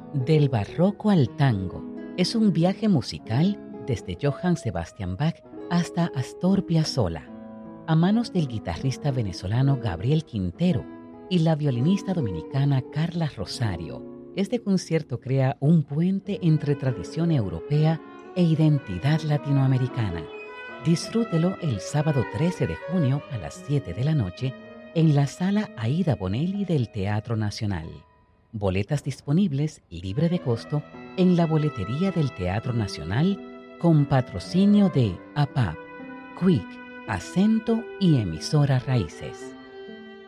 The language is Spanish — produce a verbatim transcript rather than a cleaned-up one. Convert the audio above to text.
Del barroco al tango es un viaje musical desde Johann Sebastian Bach hasta Astor Piazzolla, a manos del guitarrista venezolano Gabriel Quintero y la violinista dominicana Carla Rosario. Este concierto crea un puente entre tradición europea e identidad latinoamericana. Disfrútelo el sábado trece de junio a las siete de la noche en la Sala Aida Bonelli del Teatro Nacional. Boletas disponibles libre de costo en la boletería del Teatro Nacional con patrocinio de A P A P, Quick, Acento y Emisora Raíces.